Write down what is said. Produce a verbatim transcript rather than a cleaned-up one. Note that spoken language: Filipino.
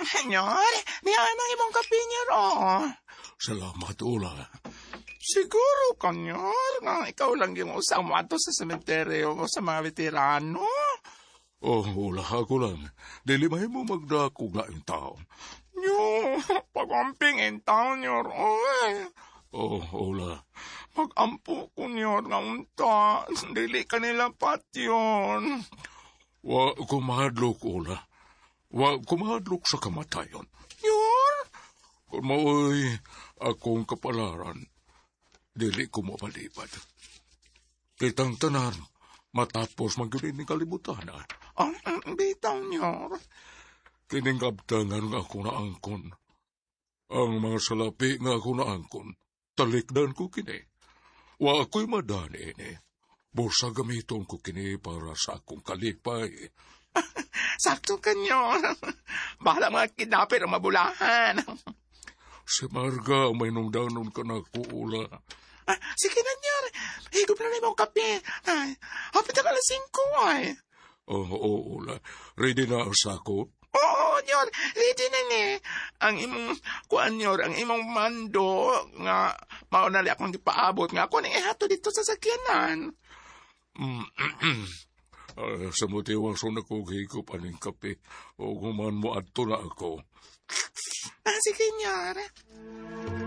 Senyor, niyan ang imong kape niyo ro. Salamat, Ula. Siguro, kanyor, nga ikaw lang yung usang mo ato sa sementeryo sa mga veterano. Oh, Ula, ako lang. Dili mahi mo magdakog na yung tao. Yo, pag-amping in town, yor, oy. Oh, Ula. Mag-ampo ko niyor nga unta. Dili ka nila patyon. Wa kumahadlok, Ula. Wa kumahadlok sa kamatayon. Yor? Kung maoy akong kapalaran, dili ko mo palipad. Kitang tanan, matapos magyunin ni kalibutan. Ang um, bitang niyor. Kining kabtangan nga ako naangkon. Ang mga salapi nga ako naangkon, talikdan ko kini. Wa ako'y madani ini. Bursa gamiton ko kini para sa akong kalipay. Sakto ka niyor. Bahala mga kidnapper ang mabulahan. Si Marga, may nungdanon ka na ko, Ula. Ah, sige na niyor. Higop na rin mong kape. Ay, hapit ang alas singko ay. Oo, oh, oh, Ula. Ready na ang sako? Oo, Nyor, ready na ni. Ang imong, kuan Nyor, ang imong mando, nga, maunali akong gipaabot, nga, kung ihato dito sa sakyanan. Mm, uh, sa motiwang so nakugigop aning kape, o guman mo adto na ako. Ah, sige, Nyor.